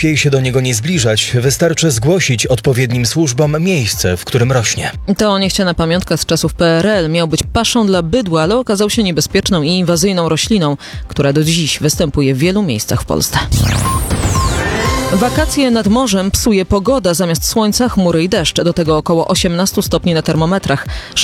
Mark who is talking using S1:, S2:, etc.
S1: lepiej się do niego nie zbliżać. Wystarczy zgłosić odpowiednim służbom miejsce, w którym rośnie.
S2: To niechciana pamiątka z czasów PRL. Miał być paszą dla bydła, ale okazał się niebezpieczną i inwazyjną rośliną, która do dziś występuje w wielu miejscach w Polsce. Wakacje nad morzem psuje pogoda. Zamiast słońca chmury i deszcz. Do tego około 18 stopni na termometrach.